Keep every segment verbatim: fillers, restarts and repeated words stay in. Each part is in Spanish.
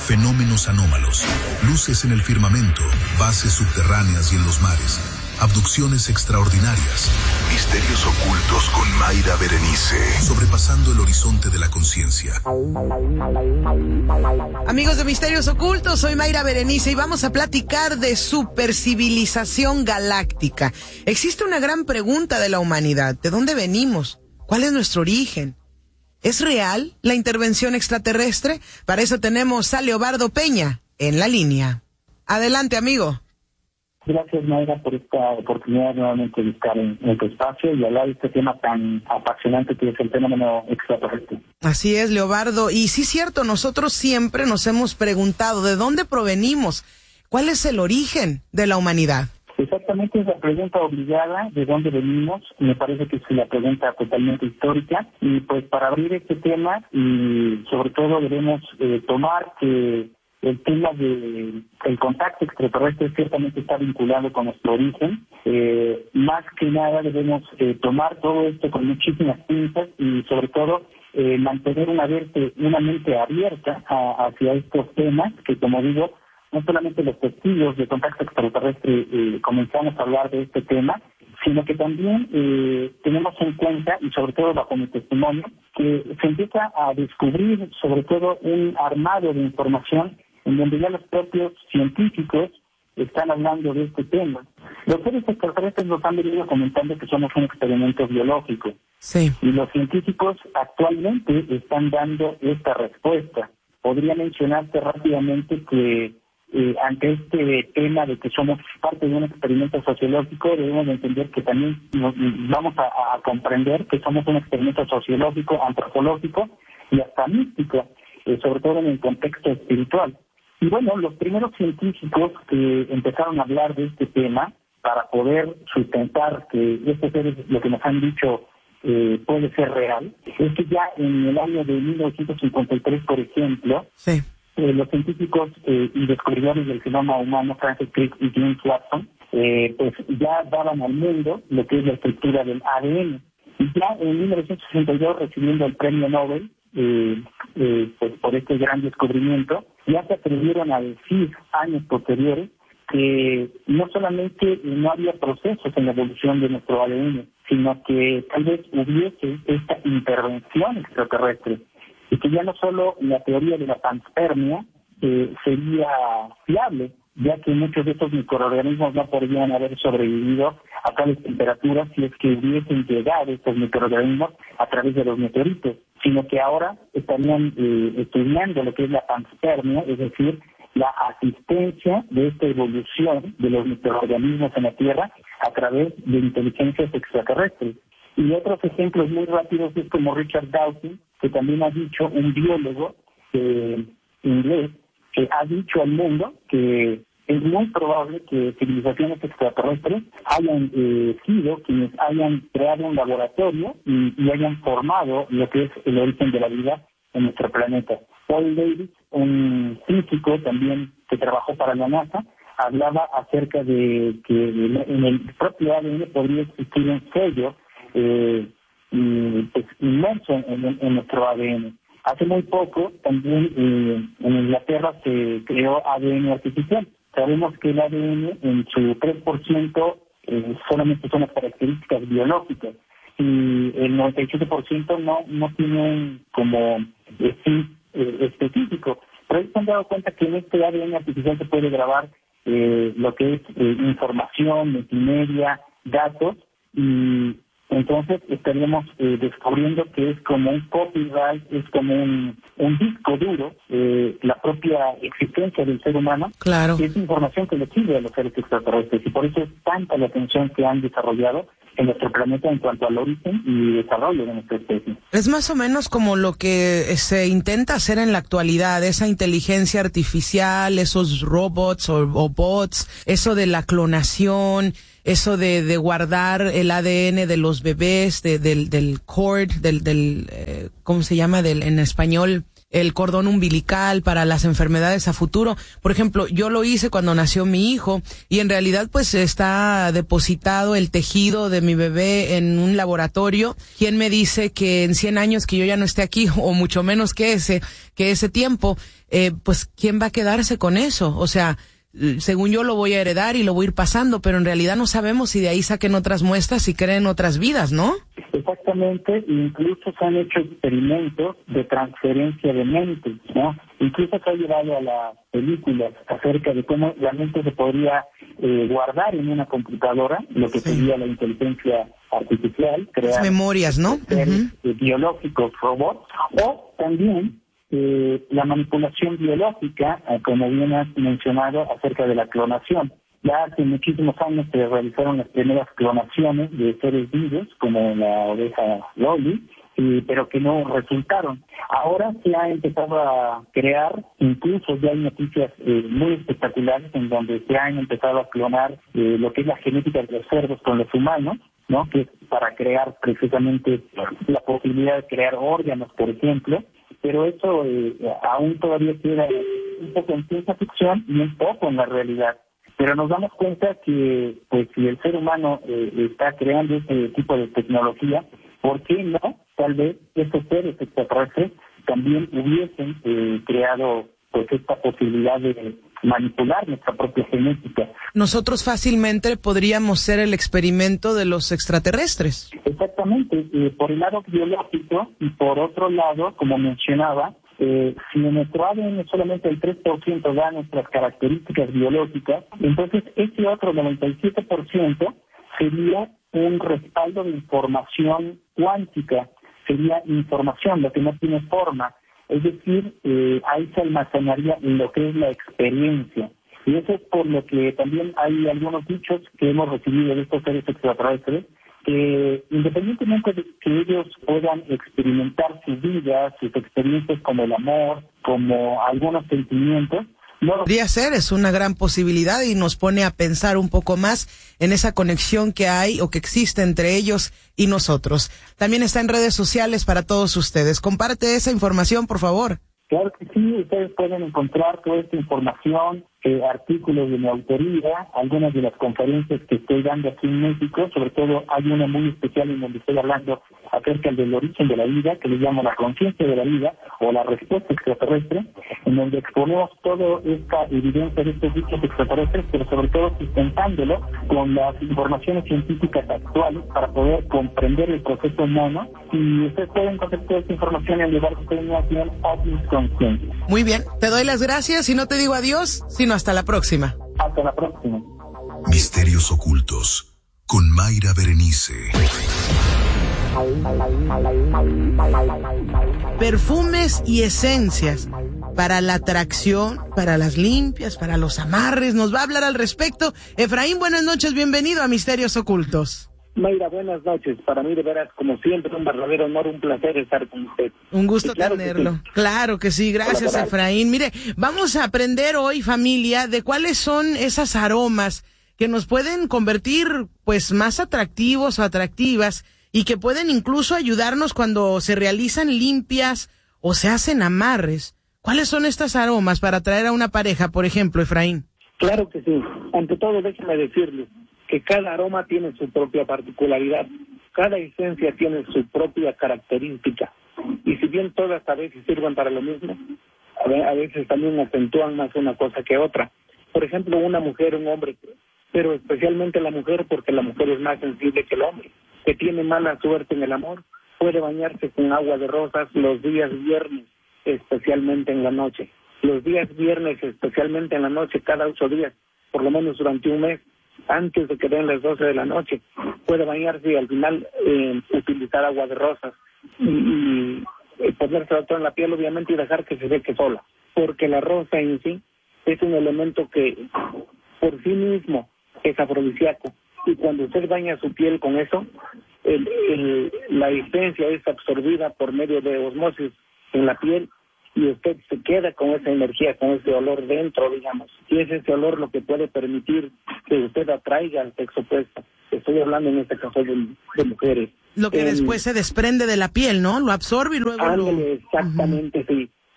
fenómenos anómalos, luces en el firmamento, bases subterráneas y en los mares, abducciones extraordinarias, misterios ocultos con Mayra Berenice, sobrepasando el horizonte de la conciencia. Amigos de Misterios Ocultos, soy Mayra Berenice y vamos a platicar de supercivilización galáctica. Existe una gran pregunta de la humanidad: ¿de dónde venimos? ¿Cuál es nuestro origen? ¿Es real la intervención extraterrestre? Para eso tenemos a Leobardo Peña en la línea. Adelante, amigo. Gracias, Mayra, por esta oportunidad nuevamente de estar en, en tu espacio y hablar de este tema tan apasionante que es el fenómeno extraterrestre. Así es, Leobardo. Y sí es cierto, nosotros siempre nos hemos preguntado ¿de dónde provenimos? ¿Cuál es el origen de la humanidad? Exactamente, es la pregunta obligada, ¿de dónde venimos? Me parece que es la pregunta totalmente histórica. Y pues para abrir este tema, y sobre todo debemos eh, tomar que el tema de el contacto extraterrestre ciertamente está vinculado con nuestro origen. Eh, más que nada debemos eh, tomar todo esto con muchísimas pinzas y sobre todo eh, mantener una, verte, una mente abierta a, hacia estos temas que, como digo, no solamente los testigos de contacto extraterrestre eh, comenzamos a hablar de este tema, sino que también eh, tenemos en cuenta, y sobre todo bajo mi testimonio, que se empieza a descubrir sobre todo un armado de información en donde ya los propios científicos están hablando de este tema. Los seres extraterrestres nos han venido comentando que somos un experimento biológico. Sí. Y los científicos actualmente están dando esta respuesta. Podría mencionarte rápidamente que eh, ante este tema de que somos parte de un experimento sociológico, debemos de entender que también nos, vamos a, a comprender que somos un experimento sociológico, antropológico y hasta místico, eh, sobre todo en el contexto espiritual. Y bueno, los primeros científicos que empezaron a hablar de este tema para poder sustentar que este ser, lo que nos han dicho, eh, puede ser real, es que ya en el año de mil novecientos cincuenta y tres, por ejemplo, sí. eh, los científicos eh, y descubridores del genoma humano, Francis Crick y James Watson, eh, pues ya daban al mundo lo que es la estructura del A D N. Y ya en mil novecientos sesenta y dos, recibiendo el premio Nobel, eh, eh, pues por este gran descubrimiento, ya se atrevieron a decir años posteriores que no solamente no había procesos en la evolución de nuestro A D N, sino que tal vez hubiese esta intervención extraterrestre, y que ya no solo la teoría de la panspermia eh, sería fiable, ya que muchos de estos microorganismos no podrían haber sobrevivido a tales temperaturas si es que hubiesen llegado estos microorganismos a través de los meteoritos, sino que ahora estarían eh, estudiando lo que es la panspermia, es decir, la asistencia de esta evolución de los microorganismos en la Tierra a través de inteligencias extraterrestres. Y otros ejemplos muy rápidos es como Richard Dawkins, que también ha dicho, un biólogo eh, inglés, que ha dicho al mundo que es muy probable que civilizaciones extraterrestres hayan eh, sido quienes hayan creado un laboratorio y, y hayan formado lo que es el origen de la vida en nuestro planeta. Paul Davies, un físico también que trabajó para la NASA, hablaba acerca de que en el propio A D N podría existir un sello eh, y, pues, inmerso en, en nuestro A D N. Hace muy poco también eh, en Inglaterra se creó A D N artificial. Sabemos que el A D N en su tres por ciento eh, solamente son las características biológicas y el noventa y siete por ciento no, no tienen como eh, fin eh, específico. Pero ellos se han dado cuenta que en este A D N artificial se puede grabar eh, lo que es eh, información, multimedia, datos, y entonces estaríamos eh, descubriendo que es como un copyright, es como un, un disco duro, eh, la propia existencia del ser humano. Claro. Es información que le sirve a los seres extraterrestres, y por eso es tanta la atención que han desarrollado en nuestro planeta en cuanto al origen y desarrollo de nuestra especie. Es más o menos como lo que se intenta hacer en la actualidad, esa inteligencia artificial, esos robots o, o bots, eso de la clonación, eso de, de guardar el A D N de los bebés, de, del, del cord, del, del eh, ¿cómo se llama del, en español? el cordón umbilical para las enfermedades a futuro. Por ejemplo, yo lo hice cuando nació mi hijo y en realidad pues está depositado el tejido de mi bebé en un laboratorio. ¿Quién me dice que en cien años que yo ya no esté aquí o mucho menos que ese, que ese tiempo, eh, pues quién va a quedarse con eso? O sea, según yo lo voy a heredar y lo voy a ir pasando, pero en realidad no sabemos si de ahí saquen otras muestras y creen otras vidas, ¿no? Exactamente, incluso se han hecho experimentos de transferencia de mentes, ¿no? Incluso se ha llevado a las películas acerca de cómo la mente se podría eh, guardar en una computadora, lo que sí. sería la inteligencia artificial, crear las memorias, ¿no? seres uh-huh. biológicos, robots, o también Eh, la manipulación biológica, eh, como bien has mencionado, acerca de la clonación. Ya hace muchísimos años se realizaron las primeras clonaciones de seres vivos, como la oveja Loli, y, pero que no resultaron. Ahora se ha empezado a crear, incluso ya hay noticias eh, muy espectaculares en donde se han empezado a clonar eh, lo que es la genética de los cerdos con los humanos, ¿no? Que es para crear precisamente la posibilidad de crear órganos, por ejemplo. Pero eso eh, aún todavía queda un poco en ciencia ficción y un poco en la realidad. Pero nos damos cuenta que pues si el ser humano eh, está creando ese tipo de tecnología, ¿por qué no? Tal vez estos seres extraterrestres también hubiesen eh, creado pues esta posibilidad de manipular nuestra propia genética. Nosotros fácilmente podríamos ser el experimento de los extraterrestres. Exactamente, eh, por el lado biológico y por otro lado, como mencionaba, eh, si en nuestro A D N solamente el tres por ciento da nuestras características biológicas, entonces ese otro noventa y siete por ciento sería un respaldo de información cuántica, sería información, lo que no tiene forma. Es decir, eh, ahí se almacenaría lo que es la experiencia. Y eso es por lo que también hay algunos dichos que hemos recibido de estos seres extraterrestres, que independientemente de que ellos puedan experimentar su vida, sus experiencias como el amor, como algunos sentimientos, no podría ser, es una gran posibilidad y nos pone a pensar un poco más en esa conexión que hay o que existe entre ellos y nosotros. También está en redes sociales para todos ustedes. Comparte esa información, por favor. Claro que sí, ustedes pueden encontrar toda esta información, eh, artículos de mi autoría, algunas de las conferencias que estoy dando aquí en México, sobre todo hay una muy especial en donde estoy hablando acerca del origen de la vida, que le llamo la conciencia de la vida, o la respuesta extraterrestre, en donde exponemos toda esta evidencia de estos dichos extraterrestres, pero sobre todo sustentándolo con las informaciones científicas actuales para poder comprender el proceso humano, y ustedes pueden encontrar toda esta información en lugar de información OVNIS Consciencia. Muy bien, te doy las gracias y no te digo adiós, sino hasta la próxima. Hasta la próxima. Misterios ocultos con Mayra Berenice. Perfumes y esencias para la atracción, para las limpias, para los amarres. Nos va a hablar al respecto. Efraín, buenas noches, bienvenido a Misterios Ocultos. Mayra, buenas noches. Para mí, de veras, como siempre, un verdadero honor, un placer estar con usted. Un gusto claro tenerlo. Que sí. Claro que sí, gracias, Efraín. Mire, vamos a aprender hoy, familia, de cuáles son esas aromas que nos pueden convertir, pues, más atractivos o atractivas y que pueden incluso ayudarnos cuando se realizan limpias o se hacen amarres. ¿Cuáles son estas aromas para atraer a una pareja, por ejemplo, Efraín? Claro que sí. Ante todo, déjeme decirle que cada aroma tiene su propia particularidad, cada esencia tiene su propia característica, y si bien todas a veces sirven para lo mismo, a veces también acentúan más una cosa que otra. Por ejemplo, una mujer, un hombre, pero especialmente la mujer, porque la mujer es más sensible que el hombre, que tiene mala suerte en el amor, puede bañarse con agua de rosas los días viernes, especialmente en la noche. Los días viernes, especialmente en la noche, cada ocho días, por lo menos durante un mes, antes de que den las doce de la noche, puede bañarse y al final eh, utilizar agua de rosas y, y, y ponerse todo en la piel, obviamente, y dejar que se seque sola, porque la rosa en sí es un elemento que por sí mismo es afrodisíaco, y cuando usted baña su piel con eso, el, el, la esencia es absorbida por medio de osmosis en la piel, y usted se queda con esa energía, con ese olor dentro, digamos, y es ese olor lo que puede permitir que usted atraiga al sexo opuesto. Estoy hablando en este caso de, de mujeres. Lo que eh, después se desprende de la piel, ¿no? Lo absorbe y luego ándale, lo... exactamente, uh-huh. Sí.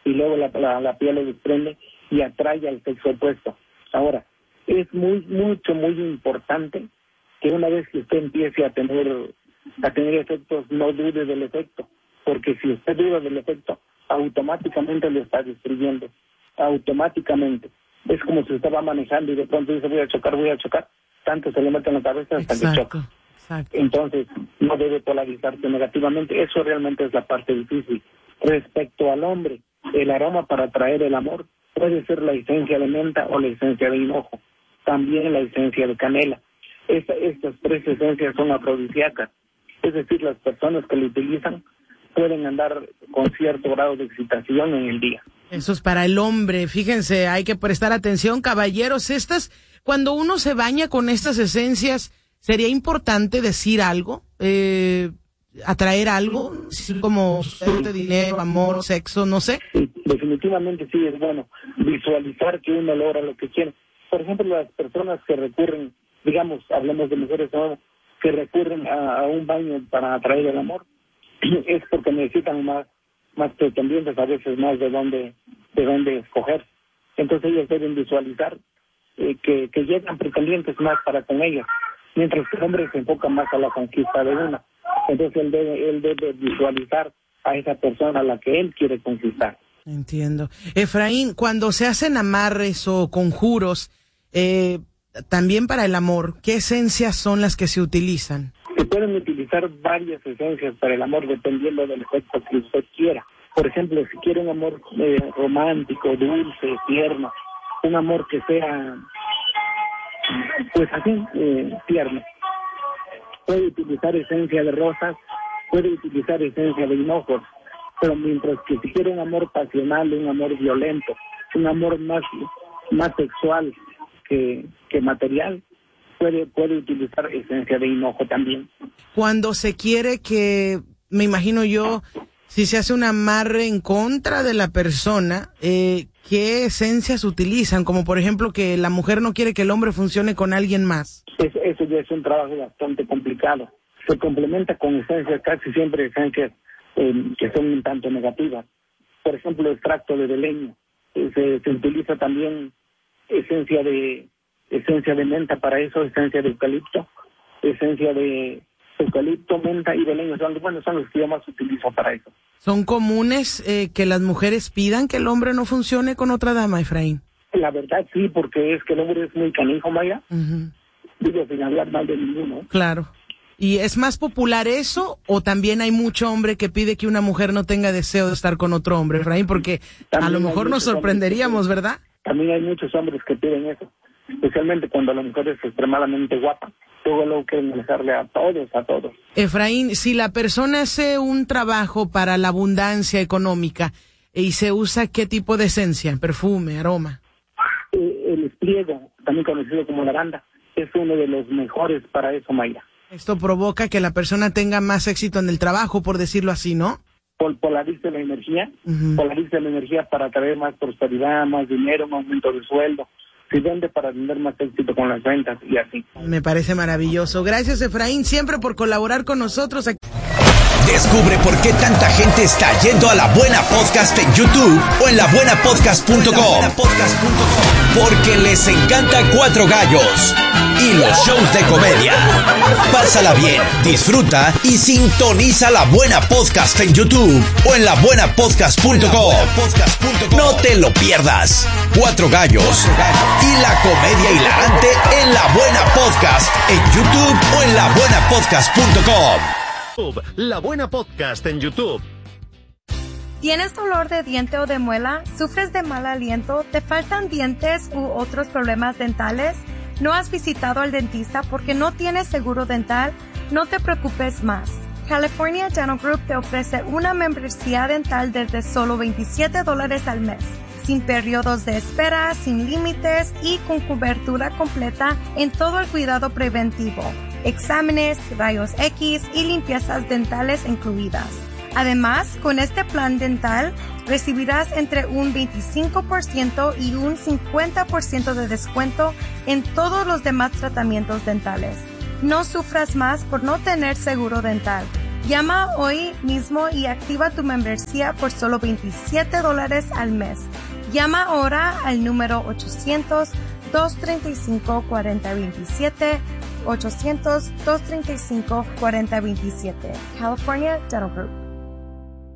y luego la, la, la piel lo desprende y atrae al sexo opuesto. Ahora, es muy, mucho, muy importante que una vez que usted empiece a tener, a tener efectos, no dude del efecto, porque si usted duda del efecto, automáticamente lo está destruyendo, automáticamente. Es como si usted va manejando y de pronto dice voy a chocar, voy a chocar, tanto se le mete en la cabeza hasta exacto, que choca. Exacto. Entonces, no debe polarizarse negativamente, eso realmente es la parte difícil. Respecto al hombre, el aroma para atraer el amor puede ser la esencia de menta o la esencia de hinojo, también la esencia de canela. Esta, estas tres esencias son afrodisíacas, es decir, las personas que lo utilizan pueden andar con cierto grado de excitación en el día. Eso es para el hombre, fíjense, hay que prestar atención, caballeros, estas, cuando uno se baña con estas esencias, ¿sería importante decir algo? Eh, ¿Atraer algo? Como suerte, dinero, amor, sexo, no sé. Sí, definitivamente sí, es bueno visualizar que uno logra lo que quiere. Por ejemplo, las personas que recurren, digamos, hablemos de mujeres, ¿no?, que recurren a, a un baño para atraer el amor, es porque necesitan más más pretendientes, a veces más de dónde de dónde escoger. Entonces ellos deben visualizar eh, que, que llegan pretendientes más para con ellos, mientras que el hombre se enfoca más a la conquista de una. Entonces él debe, él debe visualizar a esa persona a la que él quiere conquistar. Entiendo. Efraín, cuando se hacen amarres o conjuros, eh, también para el amor, ¿qué esencias son las que se utilizan? Se pueden utilizar varias esencias para el amor dependiendo del efecto que usted quiera. Por ejemplo, si quiere un amor eh, romántico, dulce, tierno, un amor que sea, pues así, eh, tierno, puede utilizar esencia de rosas, puede utilizar esencia de hinojos, pero mientras que si quiere un amor pasional, un amor violento, un amor más, más sexual que, que material, Puede, puede utilizar esencia de hinojo también. Cuando se quiere que, me imagino yo, si se hace un amarre en contra de la persona, eh, ¿qué esencias utilizan? Como por ejemplo que la mujer no quiere que el hombre funcione con alguien más. Eso, eso ya es un trabajo bastante complicado. Se complementa con esencias, casi siempre esencias eh, que son un tanto negativas. Por ejemplo, extracto de beleño. Eh, se, se utiliza también esencia de... esencia de menta para eso, esencia de eucalipto, esencia de eucalipto, menta y beleño, son, bueno, son los que yo más utilizo para eso. ¿Son comunes eh, que las mujeres pidan que el hombre no funcione con otra dama, Efraín? La verdad sí, porque es que el hombre es muy canijo, Maya. Uh-huh. Digo, sin hablar mal de ninguno. Claro. ¿Y es más popular eso o también hay mucho hombre que pide que una mujer no tenga deseo de estar con otro hombre, Efraín? Porque también a lo mejor nos sorprenderíamos, ¿verdad? También hay muchos hombres que piden eso, especialmente cuando la mujer es extremadamente guapa. Luego lo quieren manejarle a todos, a todos. Efraín, si la persona hace un trabajo para la abundancia económica y se usa ¿qué tipo de esencia? Perfume, aroma. Eh, el espliego, también conocido como lavanda, es uno de los mejores para eso, Mayra. Esto provoca que la persona tenga más éxito en el trabajo, por decirlo así, ¿no? Pol polariza la energía, uh-huh. polariza la energía para traer más prosperidad, más dinero, un aumento de sueldo. Y vende para tener más éxito con las ventas y así. Me parece maravilloso. Gracias, Efraín, siempre por colaborar con nosotros. Descubre por qué tanta gente está yendo a La Buena Podcast en YouTube o en la buena podcast punto com. Porque les encanta Cuatro Gallos y los shows de comedia. Pásala bien, disfruta y sintoniza La Buena Podcast en YouTube o en la buena podcast punto com. No te lo pierdas. Cuatro Gallos y la comedia hilarante en La Buena Podcast en YouTube o en la buena podcast punto com. La Buena Podcast en YouTube. ¿Tienes dolor de diente o de muela? ¿Sufres de mal aliento? ¿Te faltan dientes u otros problemas dentales? ¿No has visitado al dentista porque no tienes seguro dental? No te preocupes más. California Dental Group te ofrece una membresía dental desde solo veintisiete dólares al mes, sin periodos de espera, sin límites y con cobertura completa en todo el cuidado preventivo, exámenes, rayos X y limpiezas dentales incluidas. Además, con este plan dental recibirás entre un veinticinco por ciento y un cincuenta por ciento de descuento en todos los demás tratamientos dentales. No sufras más por no tener seguro dental. Llama hoy mismo y activa tu membresía por solo veintisiete dólares al mes. Llama ahora al número ochocientos, dos treinta y cinco, cuarenta veintisiete, ochocientos, dos treinta y cinco, cuarenta veintisiete. California Dental Group.